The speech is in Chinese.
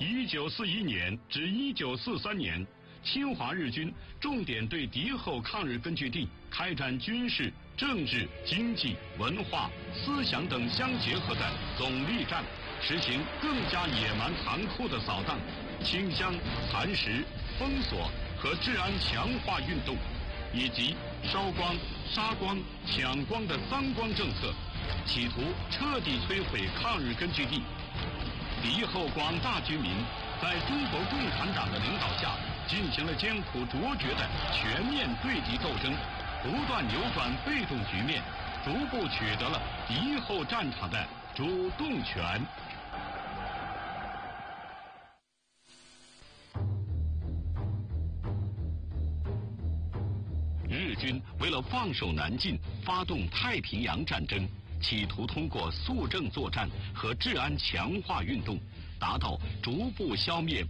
1941年至1943年，侵华日军重点对敌后抗日根据地开展军事、政治、经济、文化、思想等相结合的总力战，实行更加野蛮残酷的扫荡、清乡、蚕食、封锁和治安强化运动，以及烧光、杀光、抢光的三光政策，企图彻底摧毁抗日根据地。敌后广大军民在中国共产党的领导下，进行了艰苦卓绝的全面对敌斗争，不断扭转被动局面，逐步取得了敌后战场的主动权。日军为了放守南进，发动太平洋战争，企图通过肃正作战和治安强化运动，达到逐步消灭